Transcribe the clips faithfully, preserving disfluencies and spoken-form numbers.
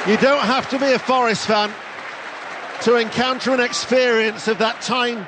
You don't have to be a Forest fan to encounter an experience of that time,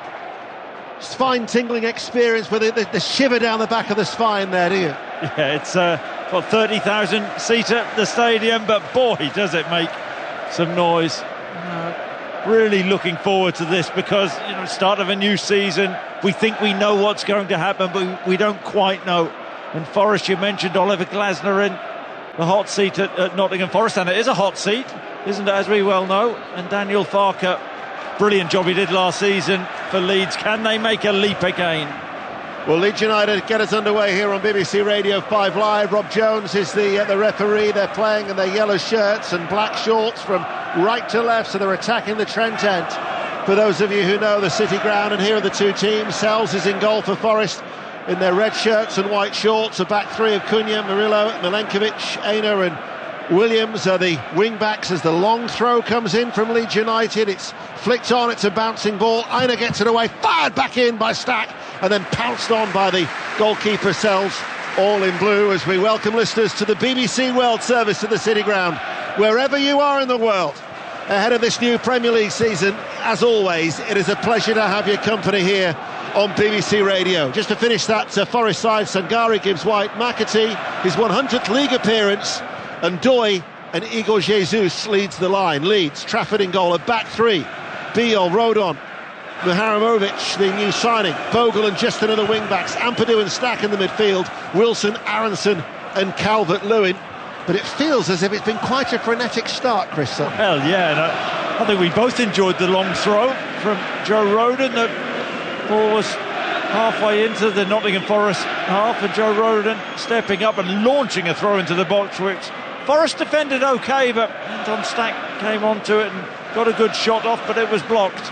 spine-tingling experience with the, the, the shiver down the back of the spine there, do you? Yeah, it's uh, got thirty thousand seater, the stadium, but boy, does it make some noise. Uh, really looking forward to this because, you know, start of a new season, we think we know what's going to happen, but we don't quite know. And Forest, you mentioned Oliver Glasner in the hot seat at, at Nottingham Forest, and it is a hot seat, isn't it, as we well know. And Daniel Farke, brilliant job he did last season for Leeds. Can they make a leap again? Well, Leeds United get us underway here on B B C Radio five Live. Rob Jones is the uh, the referee. They're playing in their yellow shirts and black shorts from right to left, so they're attacking the Trent end. For those of you who know the City Ground, and here are the two teams. Sells is in goal for Forest in their red shirts and white shorts. A back three of Cunha, Murillo, Milenkovic, Aina and Williams are the wing-backs as the long throw comes in from Leeds United. It's flicked on, it's a bouncing ball. Aina gets it away, fired back in by Stack, and then pounced on by the goalkeeper Sells, all in blue, as we welcome listeners to the B B C World Service at the City Ground. Wherever you are in the world, ahead of this new Premier League season, as always, it is a pleasure to have your company here on B B C Radio. Just to finish that uh, Forest side, Sangare, Gibbs White, McAtee, his one hundredth league appearance, and Doy and Igor Jesus leads the line. Leeds, Trafford in goal, a back three. Biol, Rodon, Muharrimovic, the new signing, Bogle and just another wing-backs, Ampadu and Stack in the midfield, Wilson, Aronson and Calvert-Lewin. But it feels as if it's been quite a frenetic start, Chris. Well, yeah, and I, I think we both enjoyed the long throw from Joe Rodon. The ball was halfway into the Nottingham Forest half, and Joe Rodon stepping up and launching a throw into the box, which Forest defended okay, but Anton Stack came onto it and got a good shot off, but it was blocked.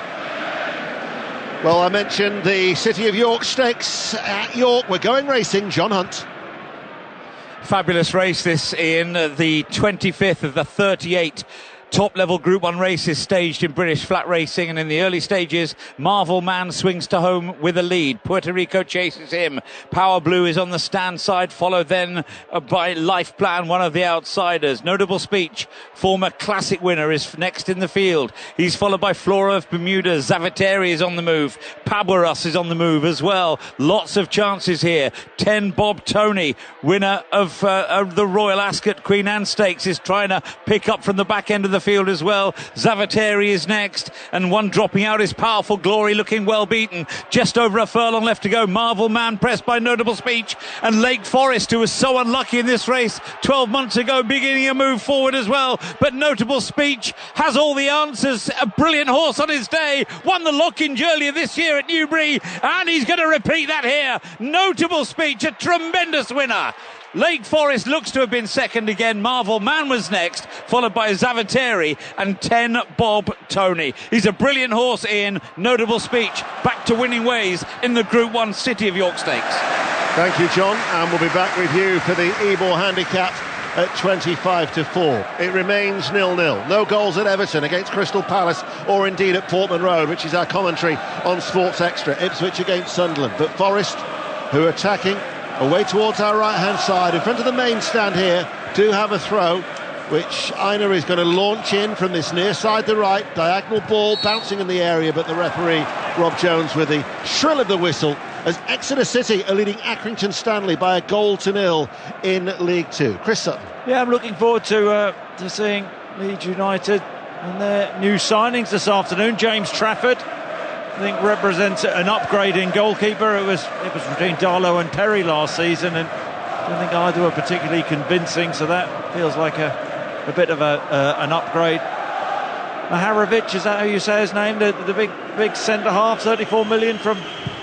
Well, I mentioned the City of York Stakes at York. We're going racing. John Hunt. Fabulous race this, Ian, the twenty-fifth of the thirty-eight top-level Group one races staged in British flat racing, and in the early stages, Marvel Man swings to home with a lead. Puerto Rico chases him. Power Blue is on the stand side, followed then by Life Plan, one of the outsiders. Notable Speech, former classic winner, is next in the field. He's followed by Flora of Bermuda. Zavateri is on the move. Paburas is on the move as well. Lots of chances here. ten Bob Tony, winner of, uh, of the Royal Ascot Queen Anne Stakes, is trying to pick up from the back end of the field as well. Zavateri is next, and one dropping out is Powerful Glory, looking well beaten. Just over a furlong left to go. Marvel Man pressed by Notable Speech, and Lake Forest, who was so unlucky in this race twelve months ago, beginning a move forward as well. But Notable Speech has all the answers. A brilliant horse on his day, won the Lockinge earlier this year at Newbury, and he's going to repeat that here. Notable Speech, a tremendous winner. Lake Forest looks to have been second again. Marvel Man was next, followed by Zavateri and ten Bob Tony. He's a brilliant horse, Ian. Notable Speech back to winning ways in the Group one City of York Stakes. Thank you, John, and we'll be back with you for the Ebor handicap at twenty-five to four. It remains nil nil. No goals at Everton against Crystal Palace, or indeed at Portman Road, which is our commentary on Sports Extra. Ipswich against Sunderland, but Forest, who are attacking away towards our right-hand side, in front of the main stand here, do have a throw, which Aina is going to launch in from this near side to right. Diagonal ball bouncing in the area, but the referee, Rob Jones, with the shrill of the whistle, as Exeter City are leading Accrington Stanley by a goal to nil in League Two. Chris Sutton. Yeah, I'm looking forward to uh, to seeing Leeds United and their new signings this afternoon. James Trafford, I think, represents an upgrade in goalkeeper. It was it was between Darlow and Perry last season, and I don't think either were particularly convincing, so that feels like a, a bit of a uh, an upgrade. Maharovic, is that how you say his name? The, the big big centre-half, thirty-four million from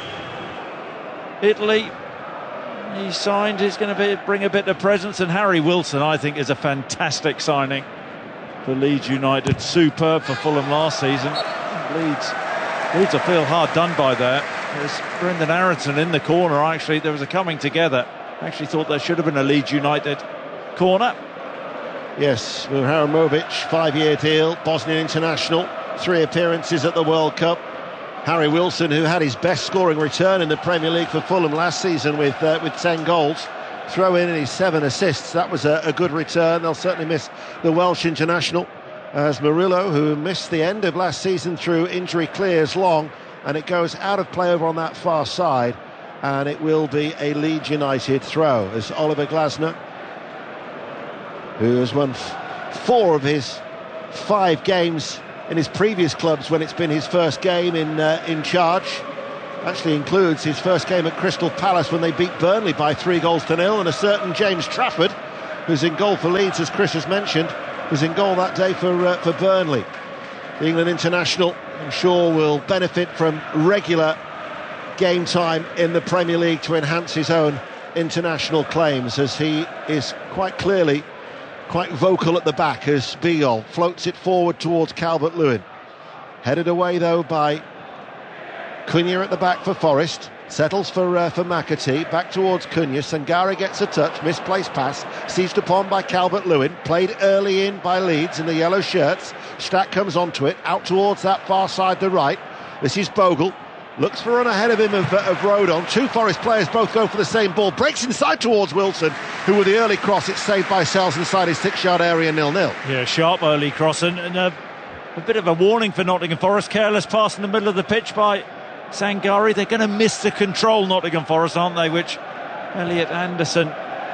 Italy. He signed, he's going to be, bring a bit of presence, and Harry Wilson, I think, is a fantastic signing for Leeds United. Superb for Fulham last season. Leeds Leeds, I feel hard done by that. There's Brendan Aronson in the corner. Actually, there was a coming together. I actually thought there should have been a Leeds United corner. Yes, Muharrimovic, five-year deal, Bosnian international, three appearances at the World Cup. Harry Wilson, who had his best scoring return in the Premier League for Fulham last season with uh, with ten goals. throw in his seven assists. That was a, a good return. They'll certainly miss the Welsh international, as Murillo, who missed the end of last season through injury, clears long, and it goes out of play over on that far side, and it will be a Leeds United throw as Oliver Glasner, who has won f- four of his five games in his previous clubs when it's been his first game in uh, in charge. Actually includes his first game at Crystal Palace when they beat Burnley by three goals to nil, and a certain James Trafford, who's in goal for Leeds, as Chris has mentioned, was in goal that day for uh, for Burnley. The England international, I'm sure, will benefit from regular game time in the Premier League to enhance his own international claims, as he is quite clearly quite vocal at the back as Beagle floats it forward towards Calvert-Lewin. Headed away though by Cunha at the back for Forest. Settles for uh, for McAtee, back towards Cunha. Sangare gets a touch, misplaced pass, seized upon by Calvert-Lewin, played early in by Leeds in the yellow shirts. Stack comes onto it, out towards that far side, the right. This is Bogle, looks for run ahead of him of, uh, of Rodon. Two Forest players both go for the same ball, breaks inside towards Wilson, who with the early cross, it's saved by Sells inside his six-yard area, nil nil. Yeah, sharp early cross, and, and a, a bit of a warning for Nottingham Forest. Careless pass in the middle of the pitch by Sangare. They're going to miss the control, Nottingham Forest, aren't they? Which Elliot Anderson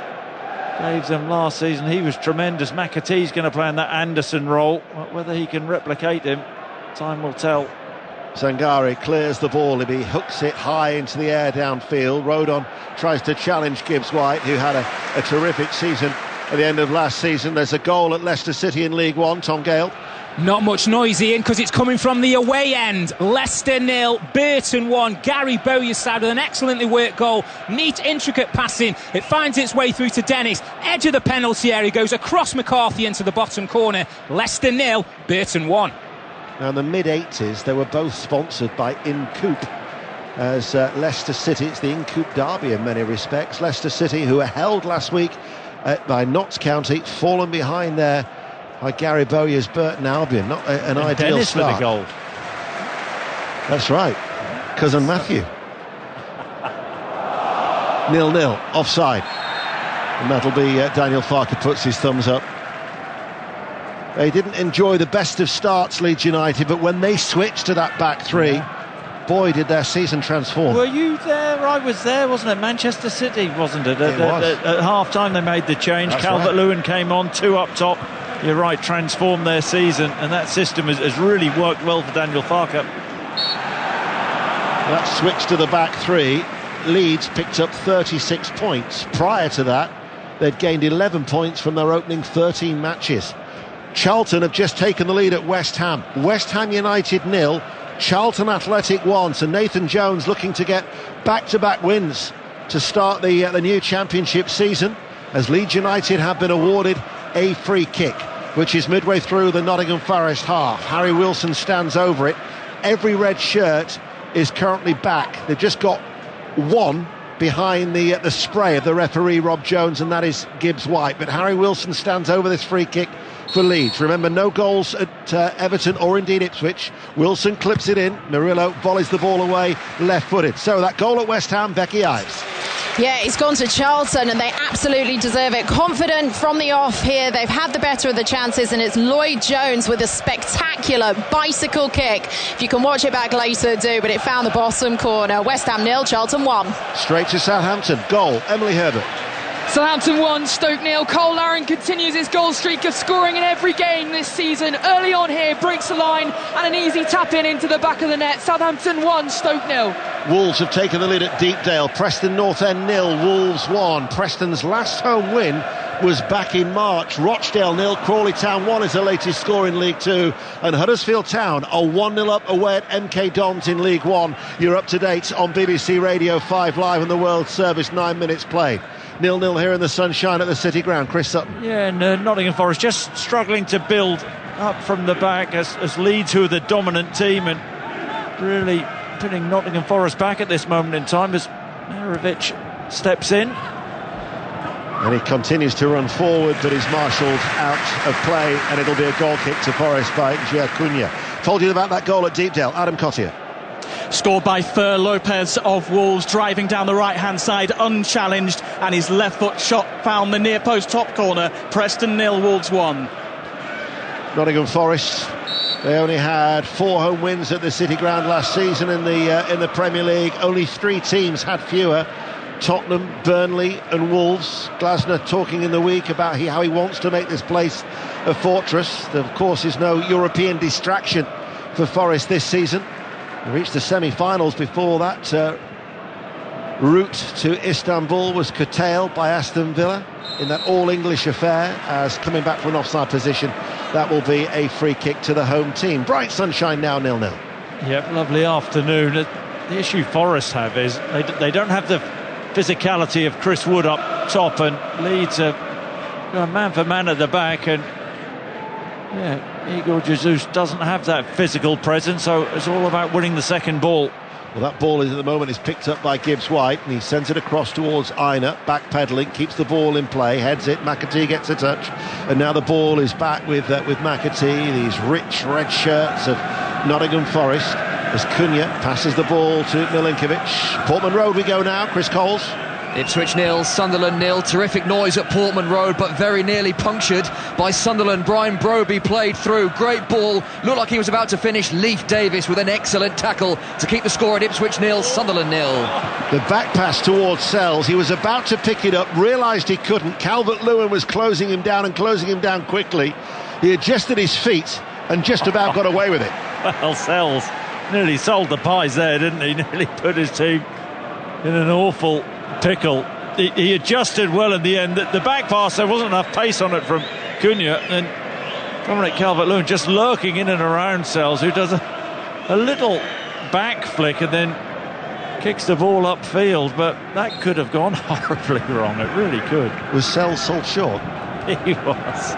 gave them last season. He was tremendous. McAtee's going to play in that Anderson role. Whether he can replicate him, time will tell. Sangare clears the ball, he hooks it high into the air downfield. Rodon tries to challenge Gibbs White, who had a, a terrific season at the end of last season. There's a goal at Leicester City in League One. Tom Gale. Not much noise, Ian, because it's coming from the away end. Leicester nil, Burton one. Gary Bowyer's side with an excellently worked goal. Neat, intricate passing. It finds its way through to Dennis. Edge of the penalty area, goes across McCarthy into the bottom corner. Leicester nil, Burton one. Now in the mid-eighties, they were both sponsored by Incoop, as uh, Leicester City, it's the Incoop derby in many respects. Leicester City, who were held last week uh, by Notts County, fallen behind there by Gary Bowyer's Burton Albion. Not a, an and ideal Dennis start. For the goal. That's right, cousin Matthew. nil nil, offside, and that'll be uh, Daniel Farke puts his thumbs up. They didn't enjoy the best of starts, Leeds United, but when they switched to that back three, yeah. boy, did their season transform. Were you there? I was there, wasn't it? Manchester City, wasn't it? It at, was. At, at half-time they made the change. Calvert-Lewin right. came on, two up top. You're right, transformed their season, and that system has, has really worked well for Daniel Farke. That switch to the back three, Leeds picked up thirty-six points. Prior to that, they'd gained eleven points from their opening thirteen matches. Charlton have just taken the lead at West Ham. West Ham United nil, Charlton Athletic one. So Nathan Jones looking to get back-to-back wins to start the uh, the new championship season, as Leeds United have been awarded a free kick, which is midway through the Nottingham Forest half. Harry Wilson stands over it. Every red shirt is currently back. They've just got one behind the uh, the spray of the referee Rob Jones, and that is Gibbs White. But Harry Wilson stands over this free kick for Leeds. Remember, no goals at uh, Everton or indeed Ipswich. Wilson clips it in. Murillo volleys the ball away left-footed. So that goal at West Ham, Becky Ives. Yeah, it's gone to Charlton and they absolutely deserve it. Confident from the off here. They've had the better of the chances, and it's Lloyd Jones with a spectacular bicycle kick. If you can watch it back later, do, but it found the bottom corner. West Ham nil, Charlton one. Straight to Southampton. Goal, Emily Herbert. Southampton one, Stoke nil. Cole Larin continues his goal streak of scoring in every game this season. Early on here, breaks the line and an easy tap in into the back of the net. Southampton one, Stoke nil. Wolves have taken the lead at Deepdale. Preston North End nil, Wolves one. Preston's last home win was back in March. Rochdale nil, Crawley Town one is the latest score in League Two, and Huddersfield Town are one nil up away at M K Dons in League One. You're up to date on B B C Radio five Live and the World Service, nine minutes played. nil nil here in the sunshine at the City Ground. Chris Sutton. Yeah, and uh, Nottingham Forest just struggling to build up from the back as, as Leeds, who are the dominant team, and really putting Nottingham Forest back at this moment in time as Mirovic steps in. And he continues to run forward, but he's marshalled out of play, and it'll be a goal kick to Forest by Gia Cunha. Told you about that goal at Deepdale. Adam Cottier. scored by Fer Lopez of Wolves, driving down the right-hand side unchallenged, and his left foot shot found the near post top corner. Preston nil, Wolves one. Nottingham Forest, they only had four home wins at the City Ground last season in the uh, in the Premier League. Only three teams had fewer: Tottenham, Burnley and Wolves. Glasner talking in the week about he, how he wants to make this place a fortress. There, of course, is no European distraction for Forest this season. They reached the semi-finals before that. Uh, route to Istanbul was curtailed by Aston Villa in that all-English affair, as coming back from an offside position, that will be a free kick to the home team. Bright sunshine now, nil nil. Yep, lovely afternoon. The issue Forest have is they, they don't have the physicality of Chris Wood up top, and Leeds are uh, man for man at the back, and yeah, Igor Jesus doesn't have that physical presence, so it's all about winning the second ball. Well, that ball is at the moment is picked up by Gibbs White, and he sends it across towards Aina, backpedaling, keeps the ball in play, heads it. McAtee gets a touch, and now the ball is back with uh, with McAtee. These rich red shirts of Nottingham Forest, as Cunha passes the ball to Milinkovic. Portman Road we go now. Chris Coles. Ipswich nil, Sunderland nil. Terrific noise at Portman Road, but very nearly punctured by Sunderland. Brian Broby played through, great ball, looked like he was about to finish. Leif Davis with an excellent tackle to keep the score at Ipswich nil, Sunderland nil. The back pass towards Sells, he was about to pick it up, realised he couldn't. Calvert-Lewin was closing him down and closing him down quickly. He adjusted his feet and just about got away with it. Well, Sells nearly sold the pies there, didn't he? Nearly put his team in an awful pickle. He, he adjusted well in the end. The, the back pass, there wasn't enough pace on it from Cunha, and Dominic Calvert-Lewin just lurking in and around Sells, who does a, a little back flick and then kicks the ball upfield, but that could have gone horribly wrong. It really could. Was Sells sold short? He was.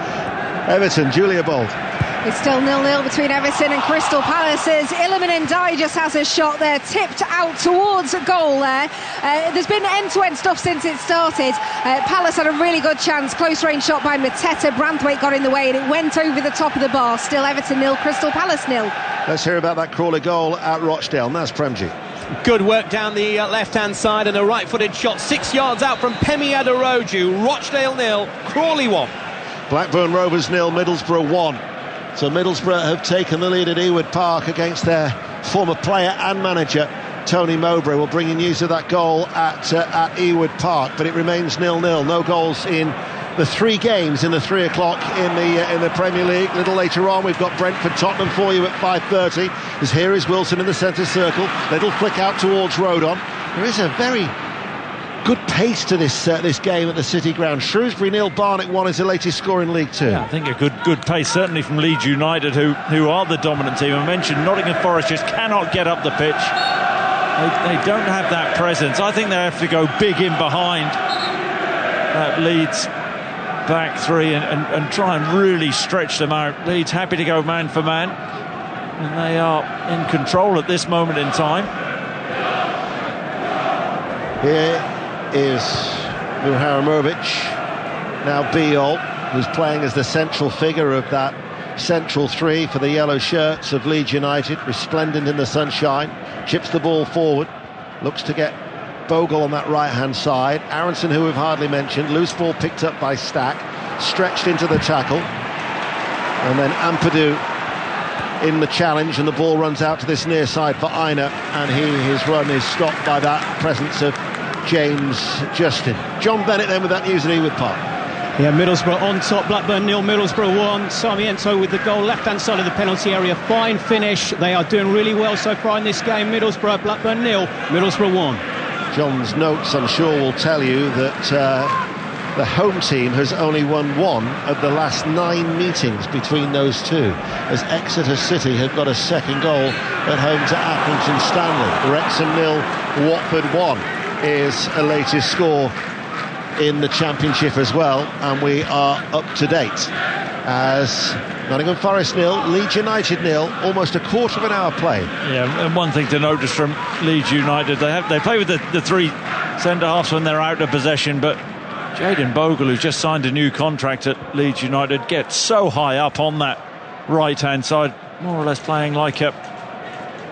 Everton, Julia Bold. It's still nil nil between Everton and Crystal Palace's. Iliman Ndiaye just has a shot there, tipped out towards goal there. Uh, there's been end-to-end stuff since it started. Uh, Palace had a really good chance. Close-range shot by Mateta. Branthwaite got in the way and it went over the top of the bar. Still Everton nil, Crystal Palace nil. Let's hear about that Crawley goal at Rochdale. Naz Premji. Good work down the uh, left-hand side and a right-footed shot six yards out from Pemi Aderoju. Rochdale nil, Crawley one. Blackburn Rovers nil, Middlesbrough one. So Middlesbrough have taken the lead at Ewood Park against their former player and manager Tony Mowbray. We'll bring you news of that goal at uh, at Ewood Park, but it remains nil nil. No goals in the three games in the three o'clock in the uh, in the Premier League. A little later on, we've got Brentford Tottenham for you at five thirty. As here is Wilson in the centre circle. Little flick out towards Rodon. There is a very good pace to this uh, this game at the City Ground. Shrewsbury nil, Barnet one is the latest score in League Two. Yeah, I think a good good pace, certainly from Leeds United, who who are the dominant team. I mentioned Nottingham Forest just cannot get up the pitch. They, they don't have that presence. I think they have to go big in behind that Leeds back three and, and, and try and really stretch them out. Leeds happy to go man for man, and they are in control at this moment in time. Here is Muharrimovic, now Biol, who's playing as the central figure of that central three for the yellow shirts of Leeds United, resplendent in the sunshine, chips the ball forward, looks to get Bogle on that right hand side. Aronson, who we've hardly mentioned, loose ball picked up by Stack, stretched into the tackle, and then Ampadu in the challenge, and the ball runs out to this near side for Aina, and he, his run is stopped by that presence of James Justin. John Bennett then with that news at Ewood Park. Yeah, Middlesbrough on top, Blackburn nil, Middlesbrough one. Sarmiento with the goal, left-hand side of the penalty area. Fine finish. They are doing really well so far in this game. Middlesbrough, Blackburn nil, Middlesbrough one. John's notes, I'm sure, will tell you that uh, the home team has only won one of the last nine meetings between those two, as Exeter City have got a second goal at home to Accrington Stanley. Wrexham nil, Watford one is a latest score in the Championship as well, and we are up to date as Nottingham Forest nil, Leeds United nil, almost a quarter of an hour play. Yeah, and one thing to notice from Leeds United, they have they play with the, the three centre-halves when they're out of possession, but Jayden Bogle, who's just signed a new contract at Leeds United, gets so high up on that right-hand side, more or less playing like a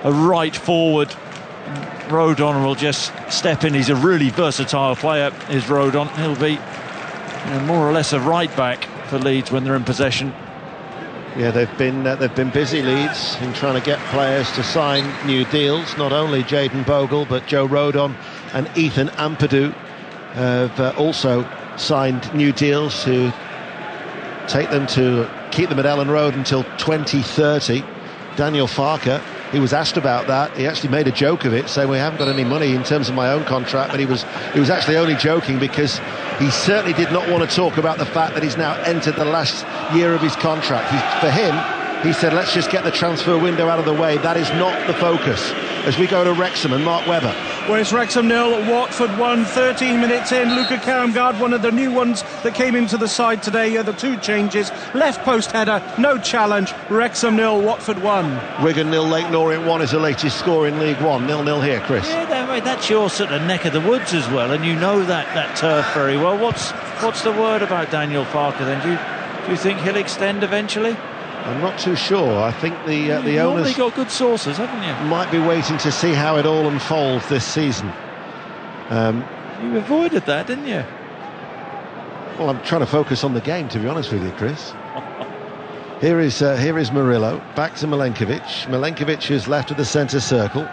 a right forward. Rodon will just step in. He's a really versatile player, is Rodon. He'll be, you know, more or less a right back for Leeds when they're in possession. Yeah, they've been uh, they've been busy, Leeds, in trying to get players to sign new deals. Not only Jayden Bogle, but Joe Rodon and Ethan Ampadu have uh, also signed new deals to take them to keep them at Ellen Road until twenty thirty. Daniel Farke, he was asked about that. He actually made a joke of it, saying we haven't got any money in terms of my own contract, but he was he was actually only joking, because he certainly did not want to talk about the fact that he's now entered the last year of his contract. He, for him, he said, let's just get the transfer window out of the way. That is not the focus. As we go to Wrexham and Mark Webber. Well, it's Wrexham nil, Watford one, thirteen minutes in. Luca Karamgard, one of the new ones that came into the side today. Uh, the two changes, left post header, no challenge. Wrexham nil, Watford one. Wigan nil, Leyton Orient one is the latest score in League One. nil nil here, Chris. Yeah, that, that's your sort of neck of the woods as well, and you know that, that turf very well. What's what's the word about Daniel Farke then? Do you, do you think he'll extend eventually? I'm not too sure. I think the uh, the You've owners only got good sources, haven't you? Might be waiting to see how it all unfolds this season. Um, you avoided that, didn't you? Well, I'm trying to focus on the game, to be honest with you, Chris. Here is uh, here is Murillo, back to Milenkovic. Milenkovic is left of the centre circle.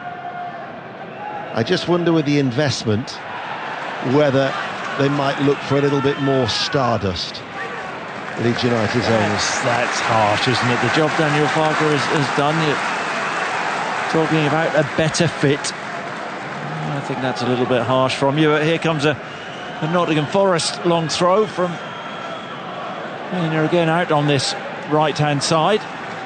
I just wonder with the investment whether they might look for a little bit more stardust. Leeds United's owners. That's harsh, isn't it? The job Daniel Farke has, has done. You're talking about a better fit. I think that's a little bit harsh from you. Here comes a, a Nottingham Forest long throw from Aina again out on this right-hand side.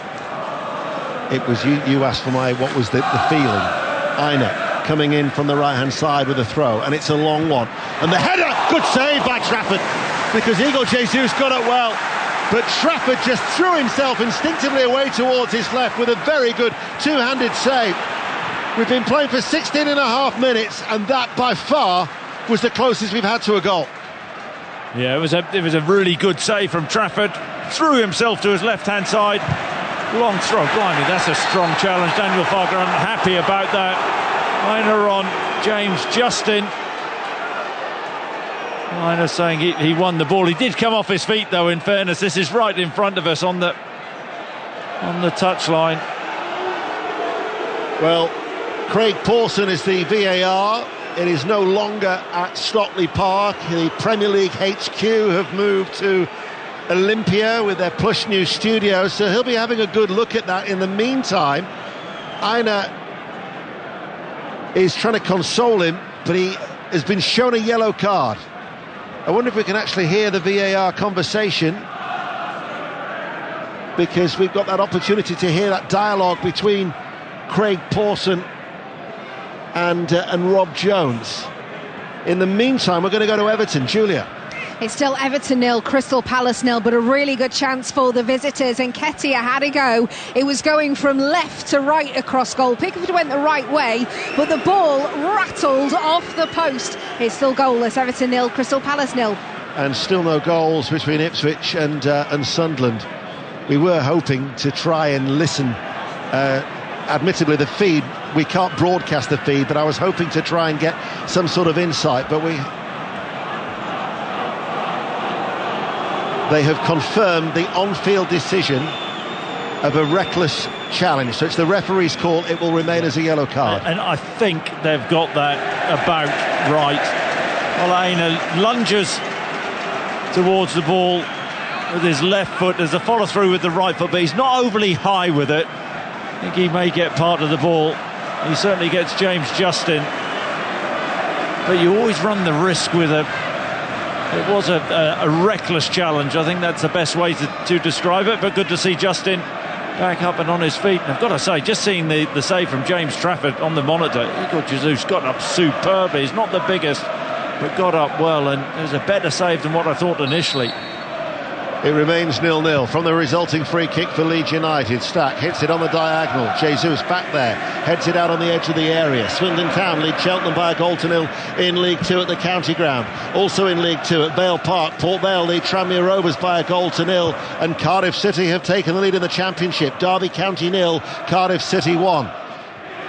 It was you. You asked for my what was the, the feeling. Aina coming in from the right-hand side with a throw, and it's a long one. And the header, good save by Trafford, because Igor Jesus got it well, but Trafford just threw himself instinctively away towards his left with a very good two-handed save. We've been playing for sixteen and a half minutes, and that by far was the closest we've had to a goal. Yeah, it was a it was a really good save from Trafford. Threw himself to his left-hand side. Long throw, blimey, that's a strong challenge. Daniel Farke unhappy about that. Aina on James Justin. Aina saying he, he won the ball. He did come off his feet, though, in fairness. This is right in front of us on the on the touchline. Well, Craig Pawson is the V A R. It is no longer at Stockley Park. The Premier League H Q have moved to Olympia with their plush new studio, so he'll be having a good look at that. In the meantime, Aina is trying to console him, but he has been shown a yellow card. I wonder if we can actually hear the V A R conversation, because we've got that opportunity to hear that dialogue between Craig Pawson and uh, and Rob Jones. In the meantime, we're going to go to Everton. Julia. It's still Everton nil, Crystal Palace nil, but a really good chance for the visitors. And Nketiah had a go. It was going from left to right across goal. Pickford went the right way, but the ball rattled off the post. It's still goalless. Everton nil, Crystal Palace nil. And still no goals between Ipswich and uh, and Sunderland. We were hoping to try and listen. Uh, admittedly, the feed, we can't broadcast the feed, but I was hoping to try and get some sort of insight, but we... They have confirmed the on-field decision of a reckless challenge. So it's the referee's call. It will remain as a yellow card. And I think they've got that about right. Well, Aina lunges towards the ball with his left foot. There's a follow-through with the right foot, but he's not overly high with it. I think he may get part of the ball. He certainly gets James Justin. But you always run the risk with a... It was a, a, a reckless challenge. I think that's the best way to, to describe it. But good to see Justin back up and on his feet. And I've got to say, just seeing the, the save from James Trafford on the monitor, Igor Jesus got up superbly. He's not the biggest, but got up well. And it was a better save than what I thought initially. It remains nil nil from the resulting free kick for Leeds United. Stack hits it on the diagonal. Jesus back there, heads it out on the edge of the area. Swindon Town lead Cheltenham by a goal to nil in League Two at the County Ground. Also in League Two at Vale Park, Port Vale lead Tranmere Rovers by a goal to nil, and Cardiff City have taken the lead in the Championship. Derby County nil, Cardiff City one.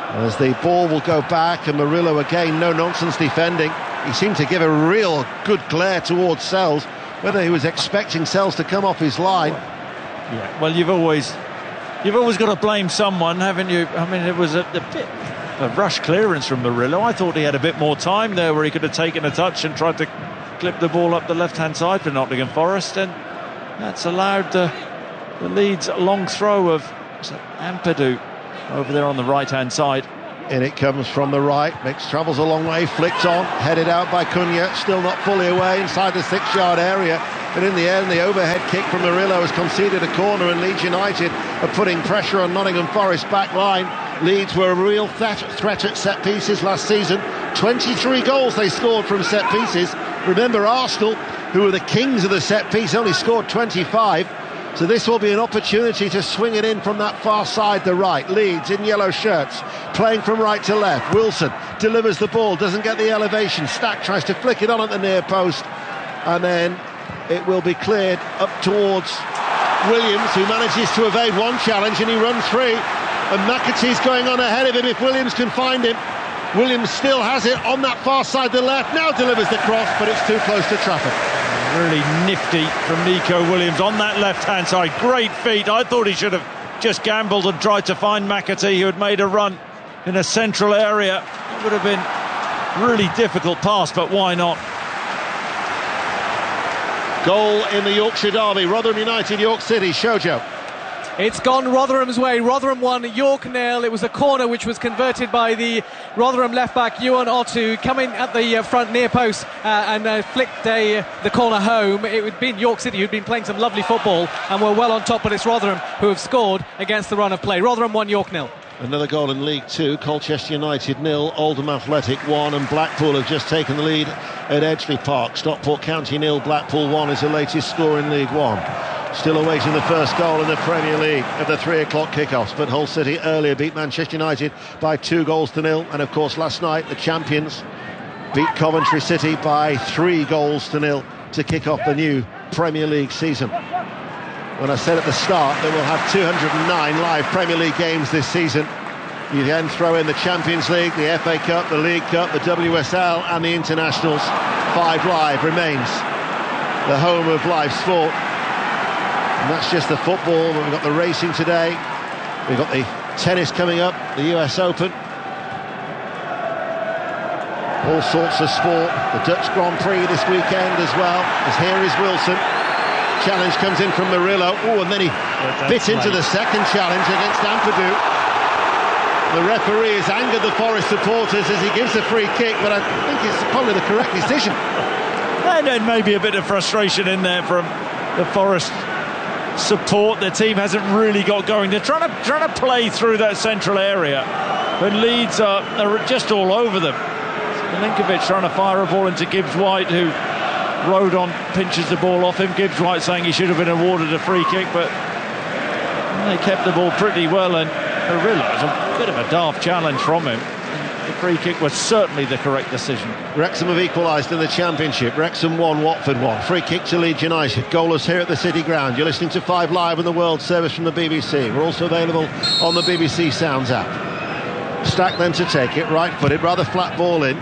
As the ball will go back, and Murillo again, no-nonsense defending. He seemed to give a real good glare towards Sells, whether he was expecting Sells to come off his line. Yeah, well, you've always you've always got to blame someone, haven't you? I mean, it was a, a bit of rush clearance from Murillo. I thought he had a bit more time there where he could have taken a touch and tried to clip the ball up the left-hand side for Nottingham Forest, and that's allowed the, the Leeds long throw of Ampadu over there on the right-hand side. In it comes from the right, Mix travels a long way, flicked on, headed out by Cunha, still not fully away inside the six-yard area. But in the end, the overhead kick from Murillo has conceded a corner, and Leeds United are putting pressure on Nottingham Forest back line. Leeds were a real th- threat at set pieces last season. twenty-three goals they scored from set pieces. Remember, Arsenal, who were the kings of the set piece, only scored twenty-five. So this will be an opportunity to swing it in from that far side, the right. Leeds in yellow shirts, playing from right to left. Wilson delivers the ball, doesn't get the elevation. Stack tries to flick it on at the near post, and then it will be cleared up towards Williams, who manages to evade one challenge, and he runs free. And McAtee's going on ahead of him if Williams can find him. Williams still has it on that far side, the left. Now delivers the cross, but it's too close to Trafford. Really nifty from Nico Williams on that left-hand side. Great feet. I thought he should have just gambled and tried to find McAtee, who had made a run in a central area. It would have been a really difficult pass, but why not? Goal in the Yorkshire derby. Rotherham United, York City. Shojo. It's gone Rotherham's way. Rotherham won, York nil. It was a corner which was converted by the Rotherham left-back, Yuan Otu, coming at the uh, front near post uh, and uh, flicked uh, the corner home. It had been York City who'd been playing some lovely football and were well on top, but it's Rotherham who have scored against the run of play. Rotherham won, York nil. Another goal in League Two. Colchester United nil, Oldham Athletic one, and Blackpool have just taken the lead at Edgeley Park. Stockport County nil, Blackpool one is the latest score in League One. Still awaiting the first goal in the Premier League at the three o'clock kickoffs, but Hull City earlier beat Manchester United by two goals to nil, and of course last night the champions beat Coventry City by three goals to nil to kick off the new Premier League season. When I said at the start that we'll have two hundred nine live Premier League games this season, you then throw in the Champions League, the F A Cup, the League Cup, the W S L and the Internationals. Five Live remains the home of live sport. And that's just the football. We've got the racing today. We've got the tennis coming up, the U S Open. All sorts of sport. The Dutch Grand Prix this weekend as well. As here is Wilson. Challenge comes in from Murillo. Oh, and then he bit into the second challenge against Ampadu. The referee has angered the Forest supporters as he gives a free kick, but I think it's probably the correct decision. And then maybe a bit of frustration in there from the Forest support. The team hasn't really got going. They're trying to trying to play through that central area, but Leeds are, are just all over them. Milinkovic trying to fire a ball into Gibbs White, who Rodon pinches the ball off him. Gibbs White saying he should have been awarded a free kick, but they kept the ball pretty well, and Murillo was a bit of a daft challenge from him. The free kick was certainly the correct decision. Wrexham have equalised in the Championship. Wrexham won, Watford won. Free kick to Leeds United. Goalless here at the City Ground. You're listening to Five Live on the World Service from the B B C. We're also available on the B B C Sounds app. Stack then to take it, right-footed, rather flat ball in.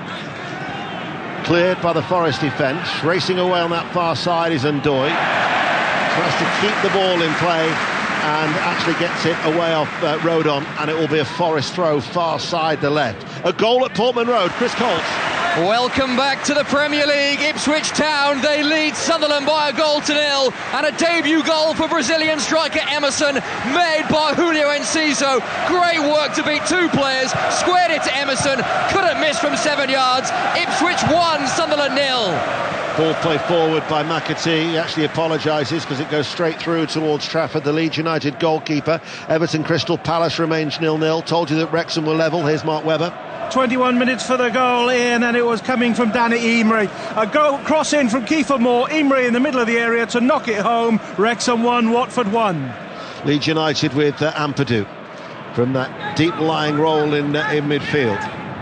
Cleared by the Forest defence. Racing away on that far side is Ndoye. Tries to keep the ball in play and actually gets it away off uh, Rodon, and it will be a Forest throw far side the left. A goal at Portman Road. Chris Colts. Welcome back to the Premier League. Ipswich Town, they lead Sunderland by a goal to nil, and a debut goal for Brazilian striker Emerson, made by Julio Enciso. Great work to beat two players, squared it to Emerson, couldn't miss from seven yards. Ipswich one, Sunderland nil. Ball played forward by McAtee. He actually apologises because it goes straight through towards Trafford. The Leeds United goalkeeper. Everton Crystal Palace remains nil nil. Told you that Wrexham were level. Here's Mark Webber. twenty-one minutes for the goal in, and it was coming from Danny Emery. A goal cross in from Kiefer Moore. Emery in the middle of the area to knock it home. Wrexham one, Watford one. Leeds United with uh, Ampadu from that deep lying role in, uh, in midfield.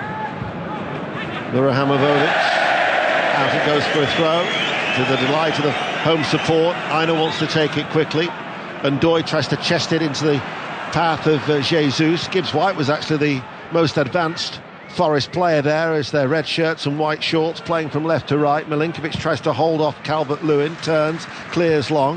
Nurahamovic. Out it goes for a throw, to the delight of the home support. Aina wants to take it quickly, and Ndoye tries to chest it into the path of uh, Jesus. Gibbs White was actually the most advanced Forest player there as their red shirts and white shorts, playing from left to right. Milinkovic tries to hold off Calvert-Lewin, turns, clears long.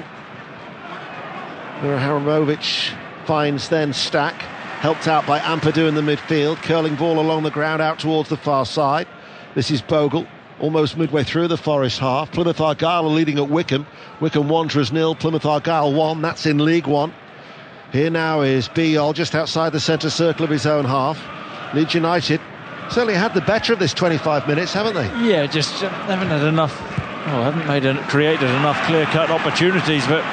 Haramovic finds then Stack, helped out by Ampadu in the midfield, curling ball along the ground out towards the far side. This is Bogle, almost midway through the Forest half. Plymouth Argyle are leading at Wickham. Wickham Wanderers nil, Plymouth Argyle one. That's in League One. Here now is Biol just outside the centre circle of his own half. Leeds United certainly had the better of this twenty-five minutes, haven't they? Yeah, just uh, haven't had enough. Oh, haven't made a, created enough clear-cut opportunities, but